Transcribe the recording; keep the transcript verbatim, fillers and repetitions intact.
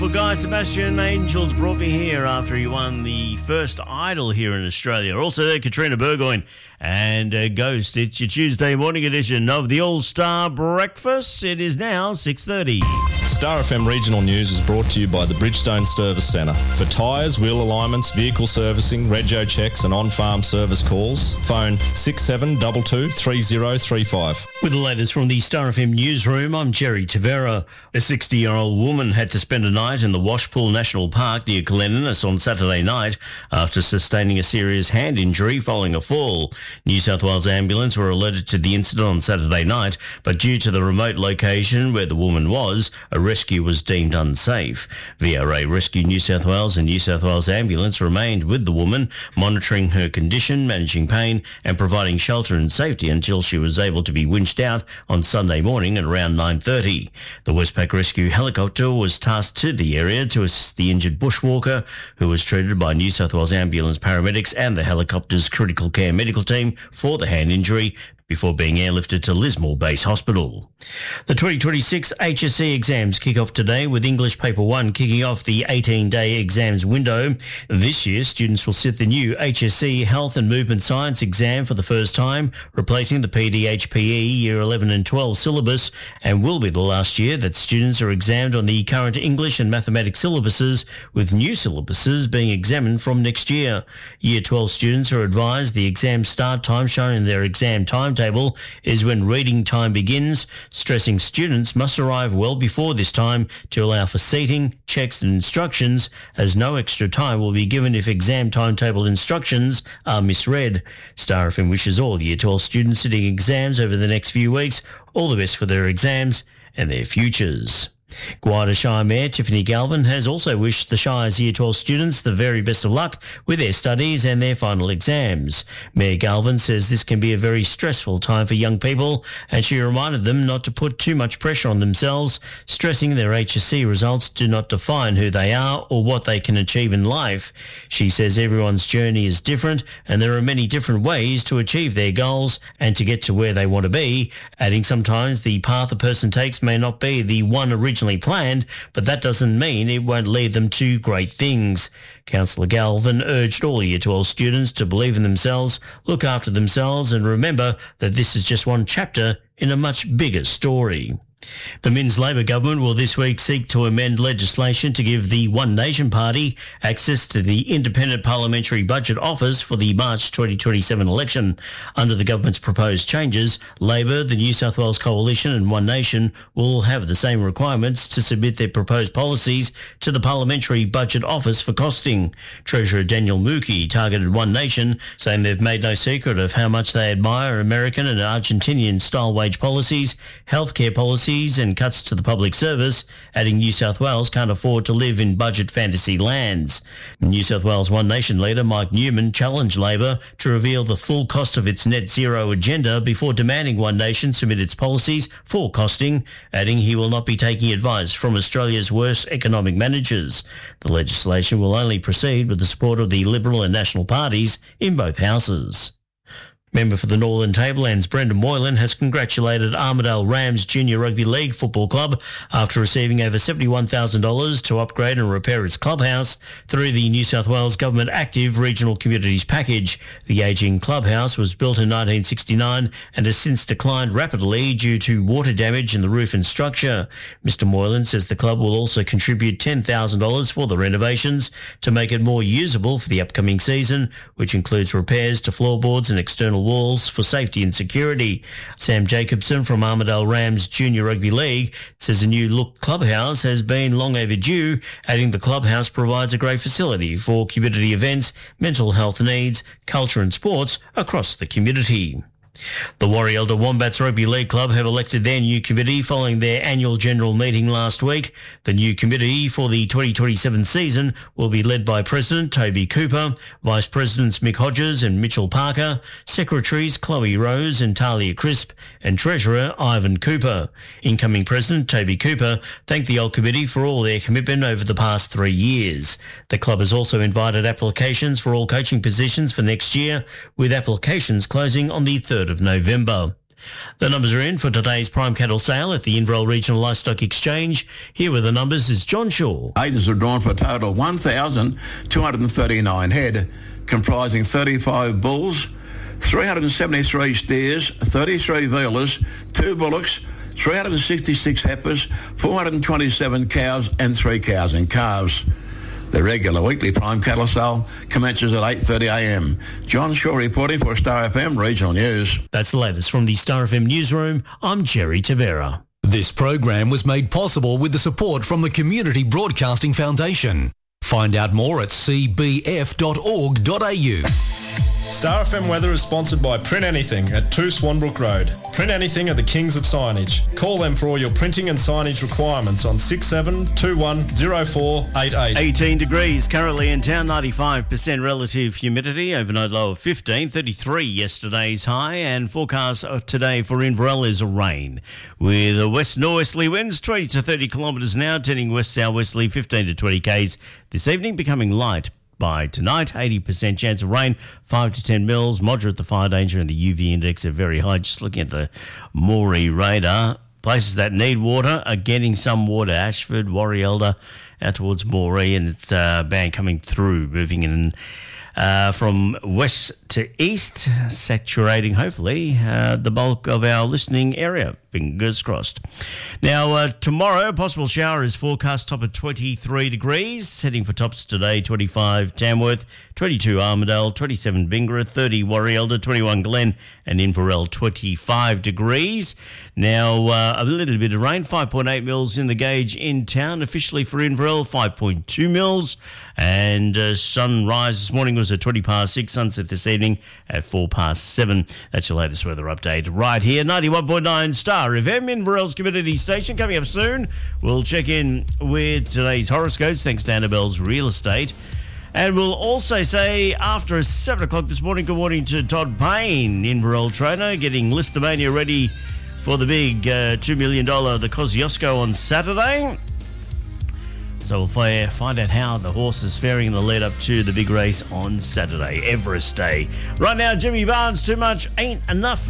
Well, Guy Sebastian Angels brought me here after he won the first Idol here in Australia. Also there, Katrina Burgoyne and uh, Ghost. It's your Tuesday morning edition of the All-Star Breakfast. It is now six thirty. Star F M Regional News is brought to you by the Bridgestone Service Centre. For tyres, wheel alignments, vehicle servicing, rego checks and on-farm service calls, phone six seven two two, three zero three five. With the latest from the Star F M newsroom, I'm Jerry Tavera. A sixty-year-old woman had to spend a night in the Washpool National Park near Clennis on Saturday night after sustaining a serious hand injury following a fall. New South Wales Ambulance were alerted to the incident on Saturday night, but due to the remote location where the woman was, a rescue was deemed unsafe. V R A Rescue New South Wales and New South Wales Ambulance remained with the woman, monitoring her condition, managing pain and providing shelter and safety until she was able to be winched out on Sunday morning at around nine thirty. The Westpac Rescue helicopter was tasked to the area to assist the injured bushwalker, who was treated by New South Wales Ambulance paramedics and the helicopter's critical care medical team for the hand injury before being airlifted to Lismore Base Hospital. The twenty twenty-six H S C exams kick off today, with English Paper one kicking off the eighteen-day exams window. This year, students will sit the new H S C Health and Movement Science exam for the first time, replacing the P D H P E Year eleven and twelve syllabus, and will be the last year that students are examined on the current English and mathematics syllabuses, with new syllabuses being examined from next year. Year twelve students are advised the exam start time shown in their exam timetable is when reading time begins, stressing students must arrive well before this time to allow for seating, checks and instructions, as no extra time will be given if exam timetable instructions are misread. Star F M wishes all Year twelve students sitting exams over the next few weeks all the best for their exams and their futures. Guarda Shire Mayor Tiffany Galvin has also wished the Shire's Year twelve students the very best of luck with their studies and their final exams. Mayor Galvin says this can be a very stressful time for young people, and she reminded them not to put too much pressure on themselves, stressing their H S C results do not define who they are or what they can achieve in life. She says everyone's journey is different and there are many different ways to achieve their goals and to get to where they want to be, adding sometimes the path a person takes may not be the one originally planned, but that doesn't mean it won't lead them to great things. Councillor Galvin urged all Year twelve students to believe in themselves, look after themselves and remember that this is just one chapter in a much bigger story. The Minns Labor government will this week seek to amend legislation to give the One Nation Party access to the Independent Parliamentary Budget Office for the March twenty twenty-seven election. Under the government's proposed changes, Labor, the New South Wales Coalition and One Nation will have the same requirements to submit their proposed policies to the Parliamentary Budget Office for costing. Treasurer Daniel Mookie targeted One Nation, saying they've made no secret of how much they admire American and Argentinian-style wage policies, healthcare policies, and cuts to the public service, adding New South Wales can't afford to live in budget fantasy lands. New South Wales One Nation leader Mike Newman challenged Labor to reveal the full cost of its net zero agenda before demanding One Nation submit its policies for costing, adding he will not be taking advice from Australia's worst economic managers. The legislation will only proceed with the support of the Liberal and National parties in both houses. Member for the Northern Tablelands, Brendan Moylan, has congratulated Armidale Rams Junior Rugby League Football Club after receiving over seventy-one thousand dollars to upgrade and repair its clubhouse through the New South Wales Government Active Regional Communities Package. The ageing clubhouse was built in nineteen sixty-nine and has since declined rapidly due to water damage in the roof and structure. Mister Moylan says the club will also contribute ten thousand dollars for the renovations to make it more usable for the upcoming season, which includes repairs to floorboards and external walls for safety and security. Sam Jacobson from Armidale Rams Junior Rugby League says a new look clubhouse has been long overdue, adding the clubhouse provides a great facility for community events, mental health needs, culture and sports across the community. The Warrielda Wombats Rugby League Club have elected their new committee following their annual general meeting last week. The new committee for the twenty twenty-seven season will be led by President Toby Cooper, Vice Presidents Mick Hodges and Mitchell Parker, Secretaries Chloe Rose and Talia Crisp, and Treasurer Ivan Cooper. Incoming President Toby Cooper thanked the old committee for all their commitment over the past three years. The club has also invited applications for all coaching positions for next year, with applications closing on the third of November. The numbers are in for today's prime cattle sale at the Inverell Regional Livestock Exchange. Here with the numbers is John Shaw. Agents are drawn for a total of one thousand two hundred thirty-nine head, comprising thirty-five bulls, three hundred seventy-three steers, thirty-three vealers, two bullocks, three hundred sixty-six heifers, four hundred twenty-seven cows and three cows and calves. The regular weekly prime cattle sale commences at eight thirty a m. John Shaw reporting for Star F M Regional News. That's the latest from the Star F M newsroom. I'm Jerry Tavera. This program was made possible with the support from the Community Broadcasting Foundation. Find out more at c b f dot org dot a u. Star F M weather is sponsored by Print Anything at two Swanbrook Road. Print Anything are the kings of signage. Call them for all your printing and signage requirements on six seven two one zero four eight eight. eighteen degrees currently in town, ninety-five percent relative humidity, overnight low of fifteen, thirty-three yesterday's high, and forecast today for Inverell is rain. With the west norwesterly winds, twenty to thirty kilometres an hour, turning west-southwesterly, fifteen to twenty k's this evening, becoming light by tonight. eighty percent chance of rain, five to ten mils, moderate the fire danger, and the U V index are very high. Just looking at the Moree radar, places that need water are getting some water. Ashford, Warrielda, out towards Moree, and it's a band coming through, moving in uh, from west to east, saturating, hopefully, uh, the bulk of our listening area. Fingers crossed. Now, uh, tomorrow, possible shower is forecast, top of twenty-three degrees. Heading for tops today, twenty-five Tamworth, twenty-two Armidale, twenty-seven Bingara, thirty Warrielda, twenty-one Glen, and Inverell, twenty-five degrees. Now, uh, a little bit of rain, five point eight mils in the gauge in town. Officially for Inverell, five point two mils. And uh, sunrise this morning was at twenty past six, sunset this evening at four past seven. That's your latest weather update right here, ninety-one point nine Star F M, Inverell's community station. Coming up soon, we'll check in with today's horoscopes, thanks to Annabelle's Real Estate. And we'll also say, after seven o'clock this morning, good morning to Todd Payne, Inverell trainer, getting Listomania ready for the big uh, two million dollars the Kosciuszko on Saturday. So we'll find out how the horse is faring in the lead up to the big race on Saturday, Everest Day. Right now, Jimmy Barnes, Too Much Ain't Enough.